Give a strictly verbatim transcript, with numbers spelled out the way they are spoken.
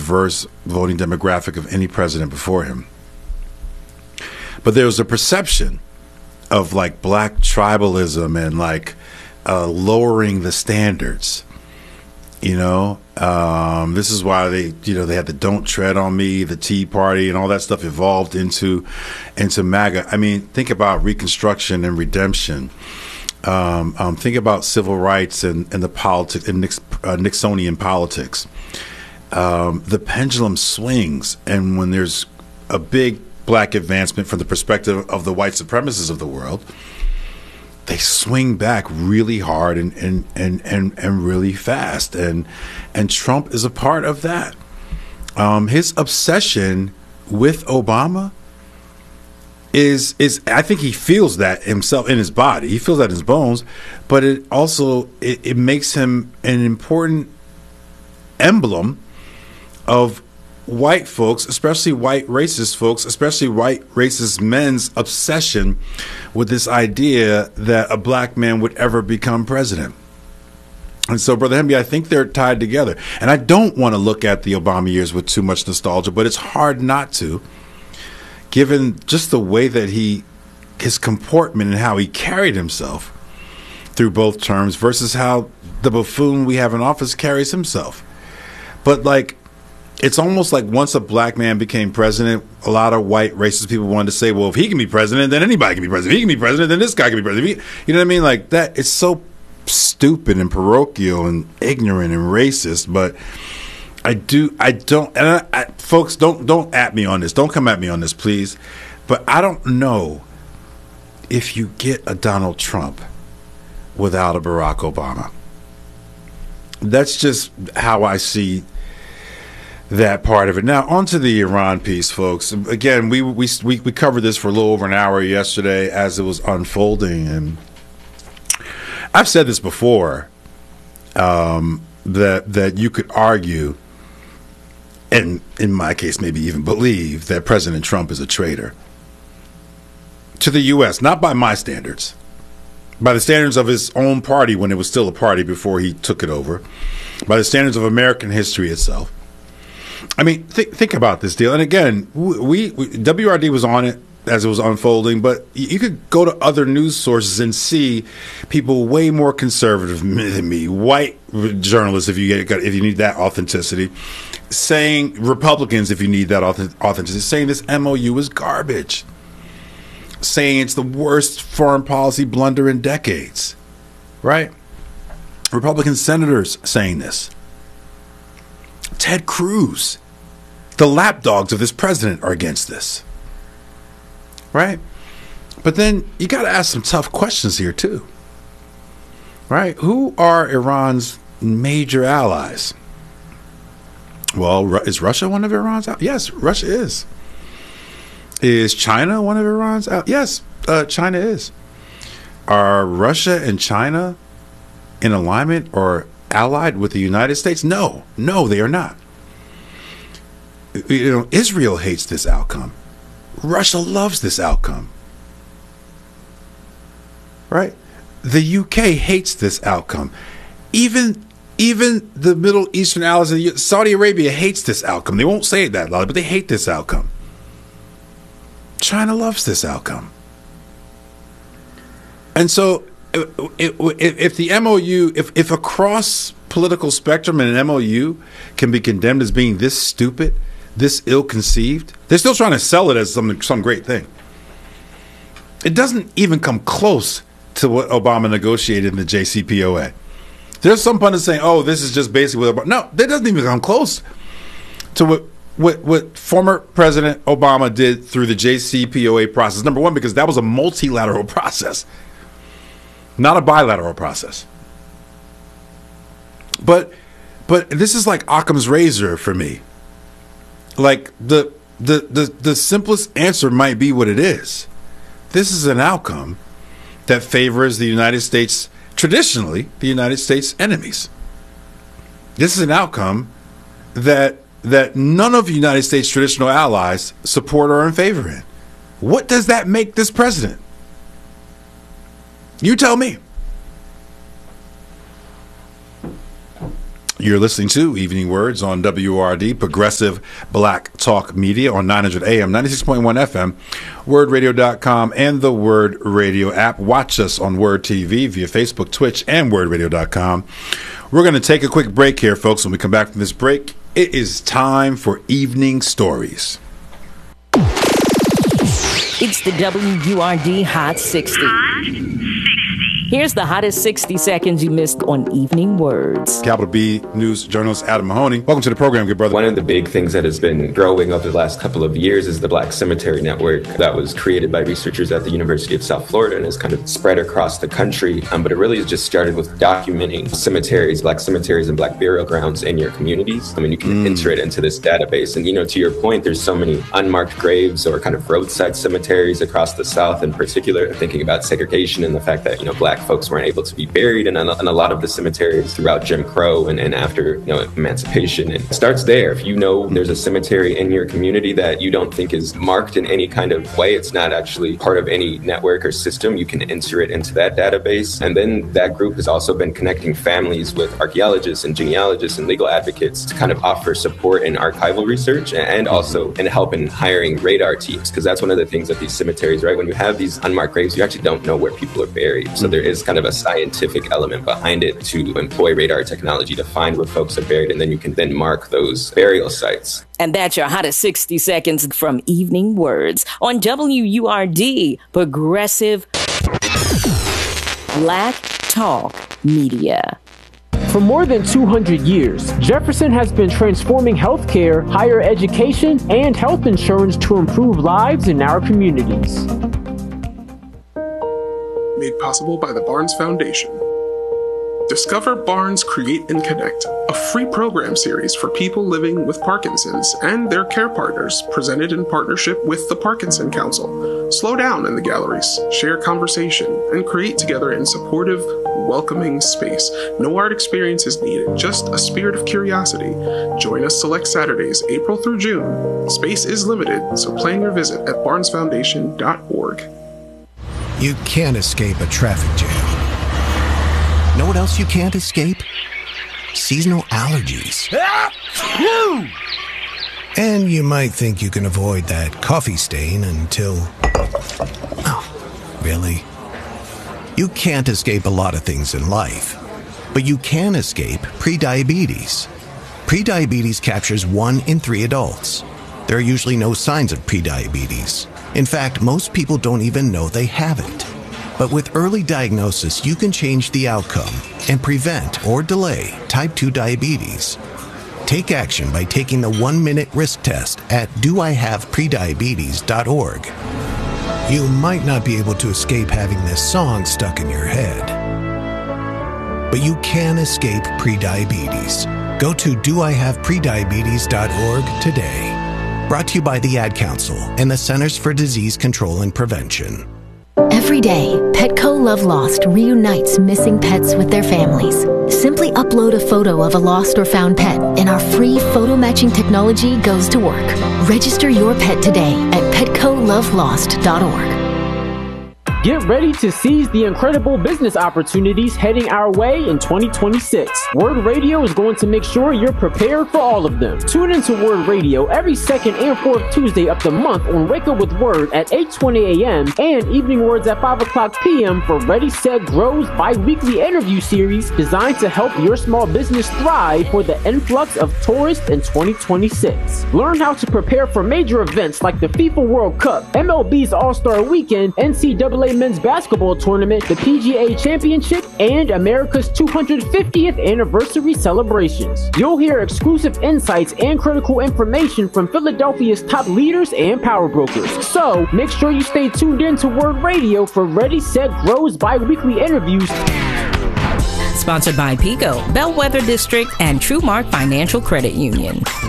diverse voting demographic of any president before him. But there was a perception of like black tribalism and like uh, lowering the standards. You know, um, this is why they, you know, they had the "Don't Tread on Me," the Tea Party, and all that stuff evolved into, into MAGA. I mean, think about Reconstruction and redemption. Um, um, think about civil rights and, and the politics and Nix, uh, Nixonian politics. Um, the pendulum swings, and when there's a big black advancement from the perspective of the white supremacists of the world, they swing back really hard and, and, and, and, and really fast. And and Trump is a part of that. Um, his obsession with Obama is, is I think he feels that himself in his body. He feels that in his bones. But it also, it, it makes him an important emblem of white folks, especially white racist folks, especially white racist men's obsession with this idea that a black man would ever become president. And so, Brother Hemby, I think they're tied together. And I don't want to look at the Obama years with too much nostalgia, but it's hard not to, given just the way that he, his comportment and how he carried himself through both terms versus how the buffoon we have in office carries himself. But like, it's almost like once a black man became president, a lot of white racist people wanted to say, well, if he can be president, then anybody can be president. If he can be president, then this guy can be president. If he, you know what I mean? Like that, it's so stupid and parochial and ignorant and racist. But I do, I don't, and I, I, folks, don't, don't at me on this. Don't come at me on this, please. But I don't know if you get a Donald Trump without a Barack Obama. That's just how I see that part of it. Now, on to the Iran piece, folks. Again, we, we we we covered this for a little over an hour yesterday as it was unfolding, and I've said this before, um, that that you could argue, and in my case, maybe even believe that President Trump is a traitor to the U S, not by my standards, by the standards of his own party when it was still a party before he took it over, by the standards of American history itself. I mean, th- think about this deal. And again, we, we W R D was on it as it was unfolding, but you could go to other news sources and see people way more conservative than me, white journalists, if you get, if you need that authenticity, saying Republicans, if you need that authenticity, saying this M O U is garbage, saying it's the worst foreign policy blunder in decades, right? Republican senators saying this. Ted Cruz, the lapdogs of this president, are against this, right? But then you got to ask some tough questions here too, right? Who are Iran's major allies? Well, is Russia one of Iran's allies? Yes, Russia is. Is China one of Iran's allies? Yes, uh, China is. Are Russia and China in alignment or allied with the United States? No, no, they are not. You know, Israel hates this outcome. Russia loves this outcome. Right? The U K hates this outcome. Even even the Middle Eastern allies of the, Saudi Arabia hates this outcome. They won't say it that loud, but they hate this outcome. China loves this outcome. And so if the M O U, if, if across political spectrum and an M O U can be condemned as being this stupid, this ill-conceived, they're still trying to sell it as some, some great thing. It doesn't even come close to what Obama negotiated in the J C P O A. There's some pundits saying, oh, this is just basically what Obama. No, that doesn't even come close to what, what, what former President Obama did through the J C P O A process. Number one, because that was a multilateral process, not a bilateral process. But but this is like Occam's razor for me. Like the the the the simplest answer might be what it is. This is an outcome that favors the United States, traditionally the United States enemies. This is an outcome that that none of the United States traditional allies support or are in favor in. What does that make this president? You tell me. You're listening to Evening Words on W R D, Progressive Black Talk Media on nine hundred A M, ninety-six point one F M, word radio dot com, and the Word Radio app. Watch us on Word T V via Facebook, Twitch, and word radio dot com. We're going to take a quick break here, folks. When we come back from this break, it is time for Evening Stories. It's the W U R D Hot sixty. Here's the hottest sixty seconds you missed on Evening Words. Capital B News journalist Adam Mahoney. Welcome to the program, good brother. One of the big things that has been growing over the last couple of years is the Black Cemetery Network that was created by researchers at the University of South Florida and has kind of spread across the country. Um, but it really just started with documenting cemeteries, Black cemeteries and Black burial grounds in your communities. I mean, you can mm. enter it into this database. And, you know, to your point, there's so many unmarked graves or kind of roadside cemeteries across the South in particular, thinking about segregation and the fact that, you know, Black folks weren't able to be buried in a, in a lot of the cemeteries throughout Jim Crow and, and after, you know, emancipation. And it starts there. If you know there's a cemetery in your community that you don't think is marked in any kind of way, it's not actually part of any network or system, you can enter it into that database. And then that group has also been connecting families with archaeologists and genealogists and legal advocates to kind of offer support in archival research and also in help in hiring radar teams. Because that's one of the things at these cemeteries, right? When you have these unmarked graves, you actually don't know where people are buried. So there is kind of a scientific element behind it to employ radar technology to find where folks are buried, and then you can then mark those burial sites. And that's your hottest sixty seconds from Evening Words on W U R D, Progressive Black Talk Media. For more than two hundred years, Jefferson has been transforming healthcare, higher education, and health insurance to improve lives in our communities. Made possible by the Barnes Foundation. Discover Barnes Create and Connect, a free program series for people living with Parkinson's and their care partners, presented in partnership with the Parkinson Council. Slow down in the galleries, share conversation, and create together in supportive, welcoming space. No art experience is needed, just a spirit of curiosity. Join us select Saturdays, April through June. Space is limited, so plan your visit at barnes foundation dot org. You can't escape a traffic jam. Know what else you can't escape? Seasonal allergies. And you might think you can avoid that coffee stain until... Oh, really? You can't escape a lot of things in life, but you can escape prediabetes. Prediabetes captures one in three adults. There are usually no signs of prediabetes. In fact, most people don't even know they have it. But with early diagnosis, you can change the outcome and prevent or delay type two diabetes. Take action by taking the one-minute risk test at do I have prediabetes dot org. You might not be able to escape having this song stuck in your head, but you can escape prediabetes. Go to do I have prediabetes dot org today. Brought to you by the Ad Council and the Centers for Disease Control and Prevention. Every day, Petco Love Lost reunites missing pets with their families. Simply upload a photo of a lost or found pet, and our free photo matching technology goes to work. Register your pet today at petco love lost dot org. Get ready to seize the incredible business opportunities heading our way in twenty twenty-six. Word Radio is going to make sure you're prepared for all of them. Tune into Word Radio every second and fourth Tuesday of the month on Wake Up with Word at eight twenty a.m. and Evening Words at five o'clock p.m. for Ready, Set, Grow's bi-weekly interview series designed to help your small business thrive for the influx of tourists in twenty twenty-six. Learn how to prepare for major events like the FIFA World Cup, M L B's All-Star Weekend, N C double A Men's Basketball Tournament, the P G A Championship, and America's two hundred fiftieth anniversary celebrations. You'll hear exclusive insights and critical information from Philadelphia's top leaders and power brokers. So make sure you stay tuned in to Word Radio for Ready, Set, Grow's bi-weekly interviews. Sponsored by PICO, Bellwether District, and TrueMark Financial Credit Union.